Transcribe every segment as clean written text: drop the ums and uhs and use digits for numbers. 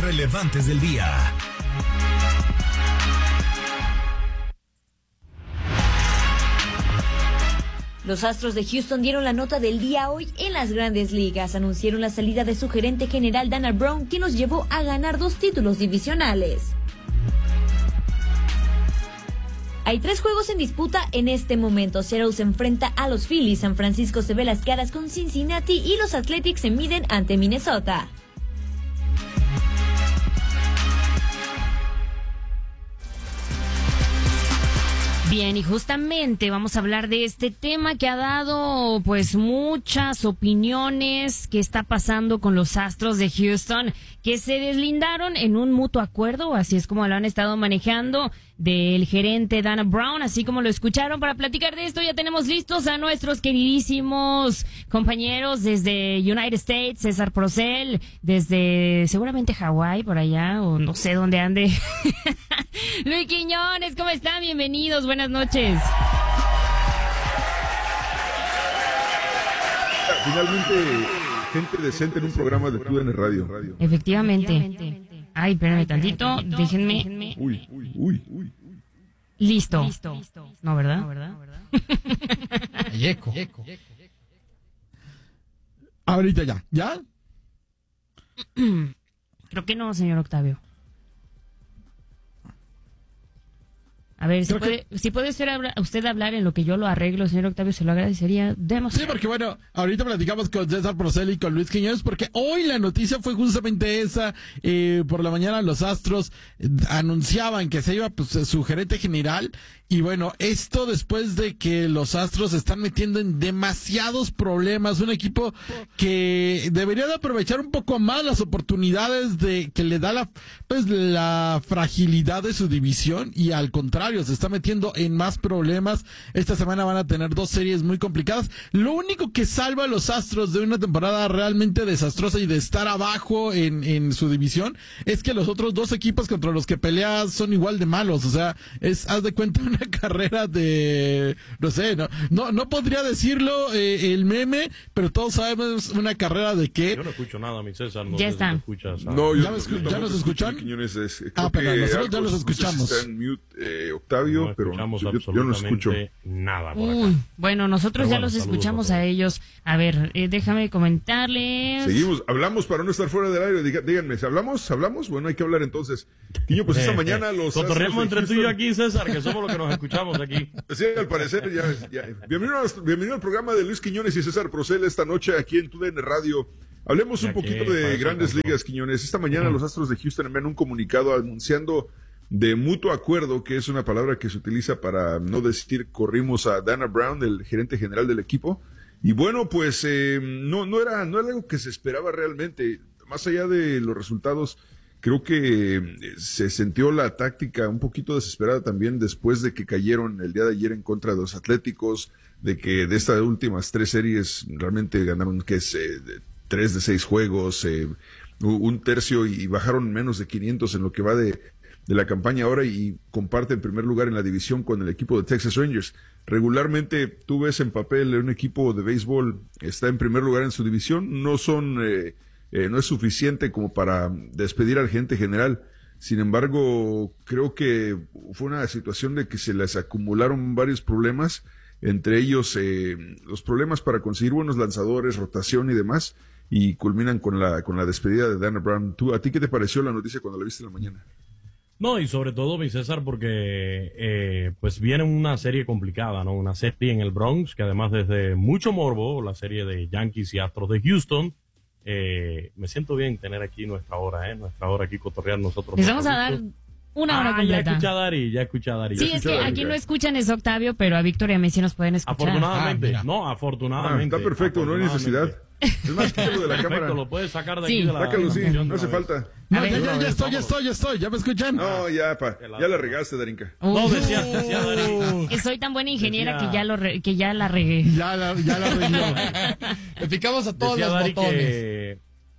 relevantes del día. Los Astros de Houston dieron la nota del día hoy en las Grandes Ligas. Anunciaron la salida de su gerente general Dana Brown, quien los llevó a ganar 2 títulos divisionales. Hay 3 juegos en disputa en este momento. Seattle se enfrenta a los Phillies, San Francisco se ve las caras con Cincinnati y los Athletics se miden ante Minnesota. Bien, y justamente vamos a hablar de este tema que ha dado pues muchas opiniones. ¿Qué está pasando con los Astros de Houston? Que se deslindaron en un mutuo acuerdo, así es como lo han estado manejando, del gerente Dana Brown, así como lo escucharon. Para platicar de esto ya tenemos listos a nuestros queridísimos compañeros desde United States, César Procel, desde seguramente Hawái, por allá, o no sé dónde ande. Luis Quiñones, ¿cómo están? Bienvenidos, buenas noches. Finalmente, gente decente en un programa de TUDN Radio. Efectivamente. Ay, espérenme tantito, déjenme. Uy. Listo. No, ¿verdad? Hay eco. Ahorita ya. Creo que no, señor Octavio. A ver, si puede usted hablar en lo que yo lo arreglo, señor Octavio, se lo agradecería demasiado. Sí, porque bueno, ahorita platicamos con César Procel y con Luis Quiñones, porque hoy la noticia fue justamente esa. Por la mañana los Astros anunciaban que se iba pues, su gerente general, y bueno, esto después de que los Astros se están metiendo en demasiados problemas, un equipo que debería de aprovechar un poco más las oportunidades de que le da la fragilidad de su división, y al contrario, se está metiendo en más problemas. Esta semana van a tener 2 series muy complicadas. Lo único que salva a los Astros de una temporada realmente desastrosa y de estar abajo en su división es que los otros 2 equipos contra los que peleas son igual de malos. O sea, haz de cuenta una carrera de, no sé, no podría decirlo el meme, pero todos sabemos una carrera de qué. Yo no escucho nada, mi César. Ya está. No, ¿Ya nos escuchan? Quiñones, pero nosotros ya los escuchamos. No sé si está en mute, Octavio, no pero yo no escucho nada por acá. Bueno, nosotros ya los escuchamos a ellos. A ver, déjame comentarles. Seguimos, hablamos para no estar fuera del aire. Díganme, ¿hablamos? Bueno, hay que hablar entonces. Quiño, pues esta mañana los... Cotorreamos entre tú y yo aquí, César, que somos los que nos escuchamos aquí. Sí, al parecer, ya. Bienvenido al programa de Luis Quiñones y César Procel esta noche aquí en TUDN Radio. Hablemos un poquito de Grandes Ligas, Quiñones. Esta mañana los Astros de Houston envían un comunicado anunciando de mutuo acuerdo, que es una palabra que se utiliza para no decir corrimos a Dana Brown, el gerente general del equipo. Y bueno, pues no era algo que se esperaba realmente. Más allá de los resultados, creo que se sintió la táctica un poquito desesperada también después de que cayeron el día de ayer en contra de los Atléticos, de que de estas últimas 3 series realmente ganaron 3 de 6 juegos, un tercio, y bajaron menos de 500 en lo que va de la campaña ahora, y comparte en primer lugar en la división con el equipo de Texas Rangers. Regularmente tú ves en papel un equipo de béisbol está en primer lugar en su división, no es suficiente como para despedir al gerente general. Sin embargo, creo que fue una situación de que se les acumularon varios problemas, entre ellos los problemas para conseguir buenos lanzadores, rotación y demás, y culminan con la despedida de Dana Brown. ¿A ti qué te pareció la noticia cuando la viste en la mañana? No, y sobre todo, mi César, porque pues viene una serie complicada, ¿no? Una serie en el Bronx, que además desde mucho morbo, la serie de Yankees y Astros de Houston. Me siento bien tener aquí nuestra hora aquí cotorrear nosotros. Les vamos a dar una hora completa. Ya escucha a Dari. Sí, es que aquí no escuchan es Octavio, pero a Víctor y a mí sí nos pueden escuchar. Afortunadamente, está perfecto, no hay necesidad. Es más, quítalo de la cámara. Lo puedes sacar de aquí de la... Sácalo, sí, no hace falta. No, ya estoy, ¿ya me escuchan? No, ya la regaste, Darinka. No, decía Dari. Soy tan buena ingeniera que ya la regué. Ya la arregló. Le picamos a todos los botones.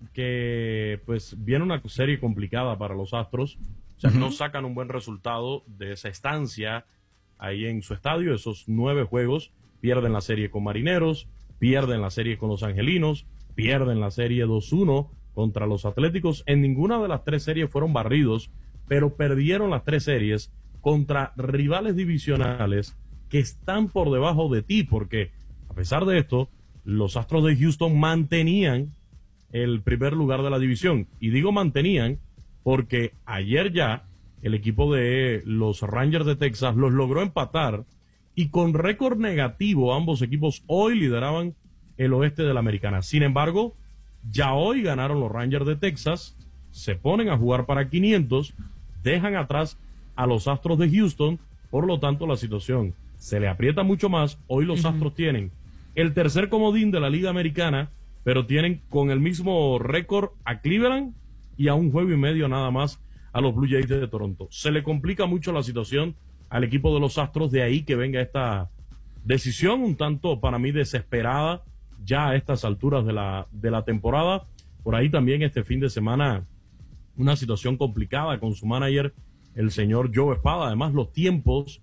Que pues viene una serie complicada para los Astros. O sea, no sacan un buen resultado de esa estancia ahí en su estadio, esos 9 juegos. Pierden la serie con Marineros, pierden la serie con los Angelinos, pierden la serie 2-1 contra los Atléticos. En ninguna de las 3 series fueron barridos, pero perdieron las 3 series contra rivales divisionales que están por debajo de ti, porque a pesar de esto, los Astros de Houston mantenían el primer lugar de la división. Y digo mantenían porque ayer ya el equipo de los Rangers de Texas los logró empatar, y con récord negativo ambos equipos hoy lideraban el oeste de la Americana. Sin embargo, ya hoy ganaron los Rangers de Texas, se ponen a jugar para 500, dejan atrás a los Astros de Houston, por lo tanto la situación se le aprieta mucho más. Hoy los Astros tienen el tercer comodín de la Liga Americana, pero tienen con el mismo récord a Cleveland y a 1 juego y medio nada más a los Blue Jays de Toronto. Se le complica mucho la situación al equipo de los Astros, de ahí que venga esta decisión un tanto para mí desesperada ya a estas alturas de la temporada. Por ahí también este fin de semana una situación complicada con su manager, el señor Joe Espada. Además los tiempos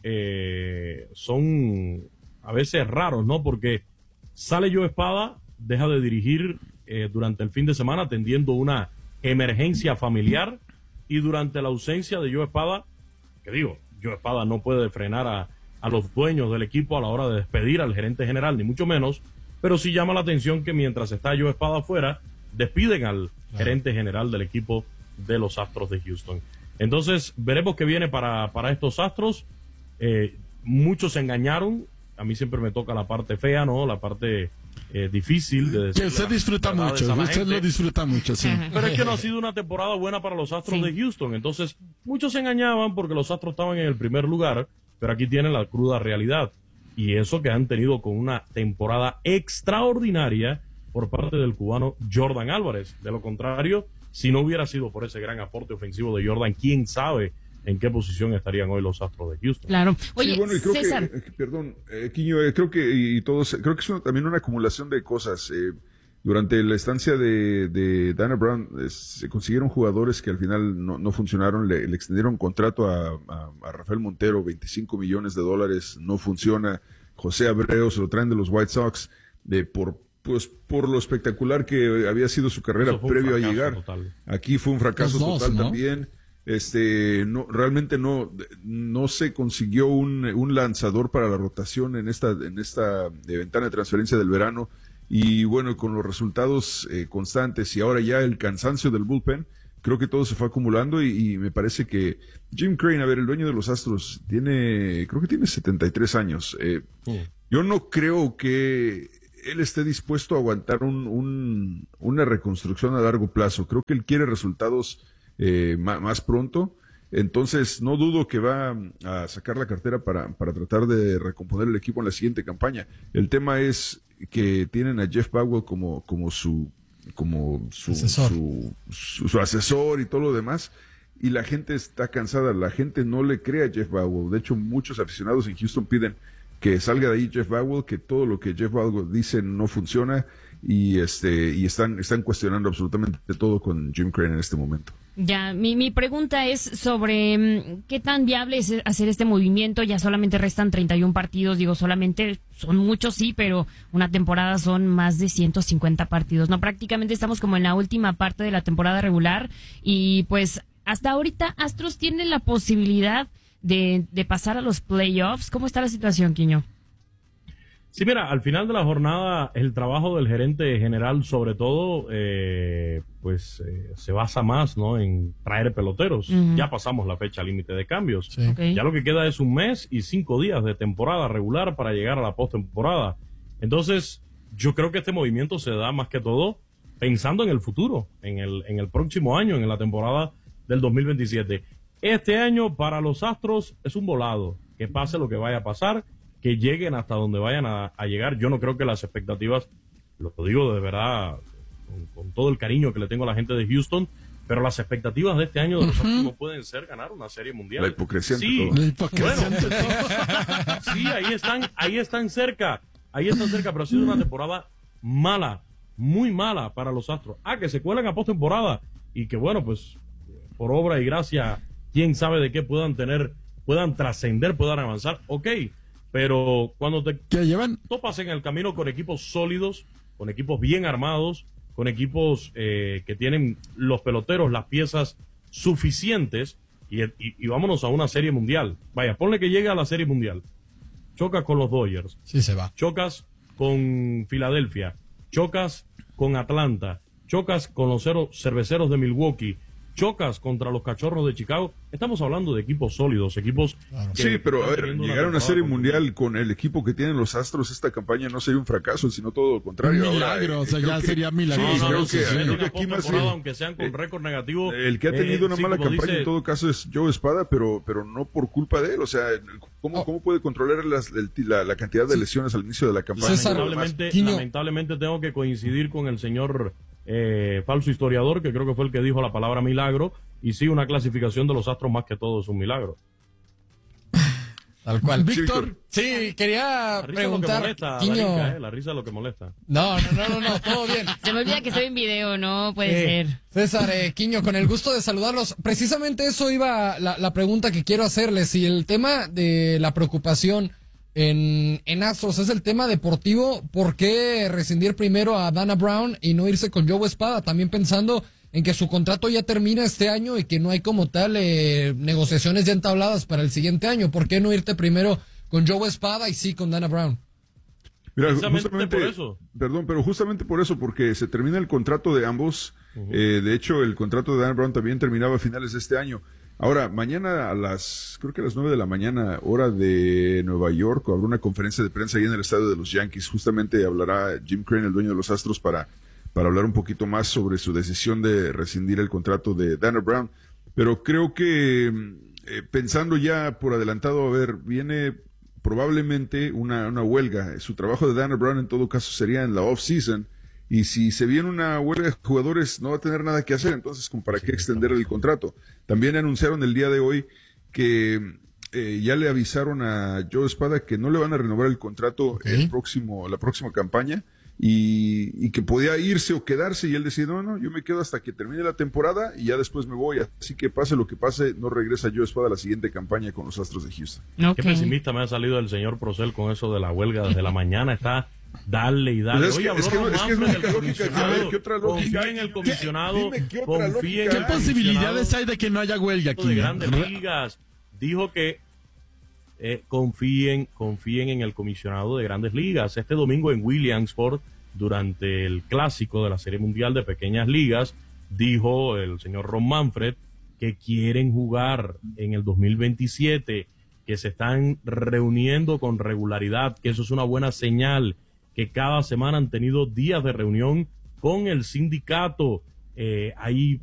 son a veces raros, ¿no? Porque sale Joe Espada, deja de dirigir durante el fin de semana atendiendo una emergencia familiar, y durante la ausencia de Joe Espada, Joe Espada no puede frenar a los dueños del equipo a la hora de despedir al gerente general, ni mucho menos, pero sí llama la atención que mientras está Joe Espada afuera, despiden al gerente general del equipo de los Astros de Houston. Entonces, veremos qué viene para estos Astros. Muchos se engañaron. A mí siempre me toca la parte fea, ¿no? La parte difícil de decir. Que usted disfruta mucho, usted lo disfruta mucho, sí. Pero es que no ha sido una temporada buena para los Astros de Houston. Entonces, muchos se engañaban porque los Astros estaban en el primer lugar, pero aquí tienen la cruda realidad. Y eso que han tenido con una temporada extraordinaria por parte del cubano Jordan Álvarez. De lo contrario, si no hubiera sido por ese gran aporte ofensivo de Jordan, quién sabe en qué posición estarían hoy los Astros de Houston. Claro. Oye, sí, bueno, y creo César. Quiño, creo que creo que es también una acumulación de cosas. Durante la estancia de Dana Brown se consiguieron jugadores que al final no funcionaron. Le extendieron contrato a Rafael Montero, $25 millones, no funciona. José Abreu se lo traen de los White Sox por lo espectacular que había sido su carrera previo a llegar. Total. Aquí fue un fracaso total, ¿no? También. Realmente no se consiguió un lanzador para la rotación en esta ventana de transferencia del verano, y bueno, con los resultados constantes y ahora ya el cansancio del bullpen, creo que todo se fue acumulando, y me parece que Jim Crane, el dueño de los Astros, creo que tiene 73 años. Yo no creo que él esté dispuesto a aguantar una reconstrucción a largo plazo. Creo que él quiere resultados más pronto. Entonces no dudo que va a sacar la cartera para tratar de recomponer el equipo en la siguiente campaña. El tema es que tienen a Jeff Bagwell como su asesor y todo lo demás, y la gente está cansada. La gente no le cree a Jeff Bagwell. De hecho, muchos aficionados en Houston piden que salga de ahí Jeff Bagwell, que todo lo que Jeff Bagwell dice no funciona, y están cuestionando absolutamente todo con Jim Crane en este momento. Ya, mi pregunta es sobre qué tan viable es hacer este movimiento. Ya solamente restan 31 partidos, solamente son muchos, sí, pero una temporada son más de 150 partidos, ¿no? Prácticamente estamos como en la última parte de la temporada regular, y pues hasta ahorita Astros tiene la posibilidad de pasar a los playoffs. ¿Cómo está la situación, Quiño? Sí, mira, al final de la jornada el trabajo del gerente general sobre todo se basa más, ¿no?, en traer peloteros. Ya pasamos la fecha límite de cambios. Sí. Okay. Ya lo que queda es 1 mes y 5 días de temporada regular para llegar a la postemporada. Entonces, yo creo que este movimiento se da más que todo pensando en el futuro, en el próximo año, en la temporada del 2027. Este año para los Astros es un volado, que pase lo que vaya a pasar, que lleguen hasta donde vayan a llegar. Yo no creo que las expectativas, lo digo de verdad, con todo el cariño que le tengo a la gente de Houston, pero las expectativas de este año de los Astros no pueden ser ganar una serie mundial. La hipocresía. Sí, La hipocresía. Bueno, sí, ahí están cerca, pero ha sido una temporada mala, muy mala para los Astros. Que se cuelan a postemporada y que bueno, pues por obra y gracia, quién sabe de qué puedan trascender, puedan avanzar, ok. Pero cuando te topas en el camino con equipos sólidos, con equipos bien armados, con equipos que tienen los peloteros las piezas suficientes y vámonos a una serie mundial. Vaya, ponle que llegue a la serie mundial. Chocas con los Dodgers. Sí se va. Chocas con Filadelfia. Chocas con Atlanta. Chocas con los Cerveceros de Milwaukee. Chocas contra los Cachorros de Chicago. Estamos hablando de equipos sólidos, equipos... Claro. Sí, pero a ver, llegar a una serie mundial con el equipo que tienen los Astros, esta campaña no sería un fracaso, sino todo lo contrario. Un milagro, Ahora, o sea, ya sería milagroso. Sí, creo que aquí más aunque sean con récord negativo. El que ha tenido una mala campaña dice, en todo caso es Joe Espada, pero no por culpa de él. O sea, ¿cómo puede controlar la cantidad de lesiones al inicio de la campaña? César, lamentablemente tengo que coincidir con el señor falso historiador, que creo que fue el que dijo la palabra milagro. Y sí, una clasificación de los Astros más que todo es un milagro. Tal cual. Víctor. Sí, quería La risa preguntar, es lo que molesta, Quiño. Darinka, la risa es lo que molesta. No, todo bien. Se me olvida que estoy en video, no puede ser. César, Quiño, con el gusto de saludarlos. Precisamente eso iba la pregunta que quiero hacerles. Si el tema de la preocupación en Astros es el tema deportivo, ¿por qué rescindir primero a Dana Brown y no irse con Joe Espada? También pensando en que su contrato ya termina este año y que no hay como tal negociaciones ya entabladas para el siguiente año. ¿Por qué no irte primero con Joe Espada y sí con Dana Brown? Mira, justamente por eso. Perdón, pero justamente por eso, porque se termina el contrato de ambos. De hecho, el contrato de Dana Brown también terminaba a finales de este año. Ahora, mañana creo que a las 9 de la mañana, hora de Nueva York, habrá una conferencia de prensa ahí en el estadio de los Yankees. Justamente hablará Jim Crane, el dueño de los Astros, para hablar un poquito más sobre su decisión de rescindir el contrato de Dana Brown. Pero creo que, pensando ya por adelantado, a ver, viene probablemente una huelga. Su trabajo de Dana Brown en todo caso sería en la off-season. Y si se viene una huelga de jugadores, no va a tener nada que hacer, entonces, ¿para qué extender el contrato? También anunciaron el día de hoy que ya le avisaron a Joe Espada que no le van a renovar el contrato la próxima campaña y que podía irse o quedarse, y él decía, no, yo me quedo hasta que termine la temporada y ya después me voy. Así que pase lo que pase, no regresa Joe Espada a la siguiente campaña con los Astros de Houston. Okay. Qué pesimista me ha salido el señor Procel con eso de la huelga desde la mañana. Está dale y dale. Pues es que no es única lógica. A ver, ¿qué otra lógica? Confía en el comisionado. Dime, ¿qué otra confía en lógica? ¿Qué el posibilidades hay de que no haya huelga aquí? de Grandes Ligas. Dijo que confíen en el comisionado de Grandes Ligas. Este domingo en Williamsport, durante el clásico de la Serie Mundial de Pequeñas Ligas, dijo el señor Ron Manfred que quieren jugar en el 2027, que se están reuniendo con regularidad, que eso es una buena señal, que cada semana han tenido días de reunión con el sindicato. Hay